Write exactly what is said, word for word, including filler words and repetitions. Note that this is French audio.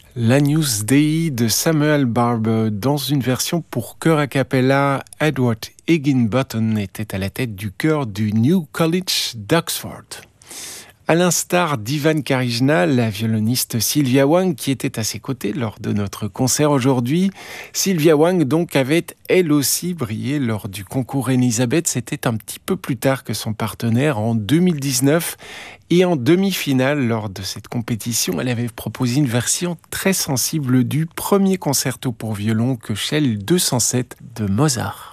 L'Agnus Dei de Samuel Barber dans une version pour chœur a cappella. Edward Higginbottom était à la tête du chœur du New College d'Oxford. À l'instar d'Ivan Karijna, la violoniste Sylvia Wang qui était à ses côtés lors de notre concert aujourd'hui. Sylvia Wang donc avait elle aussi brillé lors du concours Elisabeth. C'était un petit peu plus tard que son partenaire en deux mille dix-neuf. Et en demi-finale, lors de cette compétition, elle avait proposé une version très sensible du premier concerto pour violon que Shell deux cent sept de Mozart.